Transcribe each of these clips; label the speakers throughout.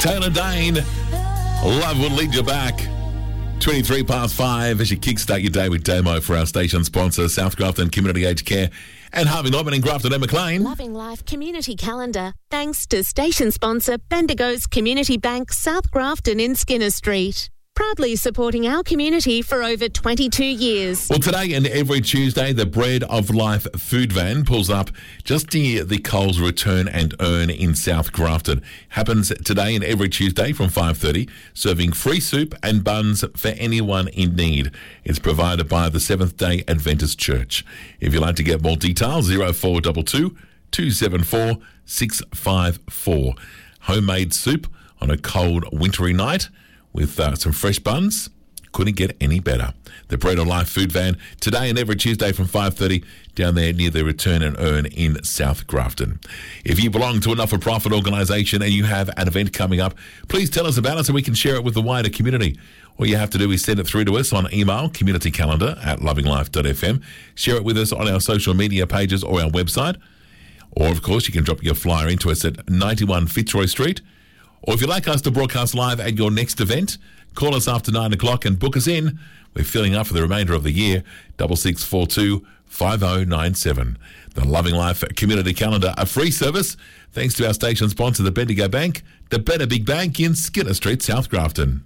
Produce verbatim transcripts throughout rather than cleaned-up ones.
Speaker 1: Taylor Dane, Love Will Lead You Back. twenty-three past five as you kickstart your day with Damo for our station sponsor, South Grafton Community Aged Care and Harvey Norman in Grafton and McLean.
Speaker 2: Loving Life Community Calendar, thanks to station sponsor Bendigo's Community Bank, South Grafton in Skinner Street. Proudly supporting our community for over twenty-two years.
Speaker 1: Well, today and every Tuesday, the Bread of Life food van pulls up just near the Coles Return and Earn in South Grafton. Happens today and every Tuesday from five thirty, serving free soup and buns for anyone in need. It's provided by the Seventh-day Adventist Church. If you'd like to get more details, oh four two two, two seven four, six five four. Homemade soup on a cold wintry night with uh, some fresh buns. Couldn't get any better. The Bread of Life food van today and every Tuesday from five thirty down there near the Return and Earn in South Grafton. If you belong to a not-for-profit organisation and you have an event coming up, please tell us about it so we can share it with the wider community. All you have to do is send it through to us on email, community calendar at loving life dot f m. Share it with us on our social media pages or our website. Or, of course, you can drop your flyer into us at ninety-one Fitzroy Street. Or if you'd like us to broadcast live at your next event, call us after nine o'clock and book us in. We're filling up for the remainder of the year, six six four two, five oh nine seven. The Loving Life Community Calendar, a free service, thanks to our station sponsor, the Bendigo Bank, the Better Big Bank in Skinner Street, South Grafton.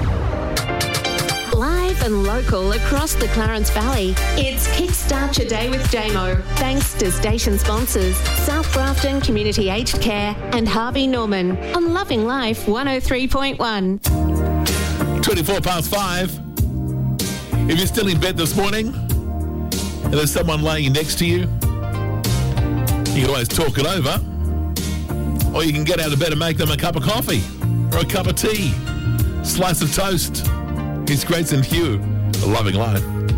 Speaker 2: Live and local across the Clarence Valley, it's Kickstart Your Day with Damo, thanks to station sponsors South Grafton Community Aged Care and Harvey Norman on Loving Life one oh three point one.
Speaker 1: twenty-four past five. If you're still in bed this morning and there's someone laying next to you, you can always talk it over, or you can get out of bed and make them a cup of coffee or a cup of tea, slice of toast. It's Grace and Hugh, Loving Life.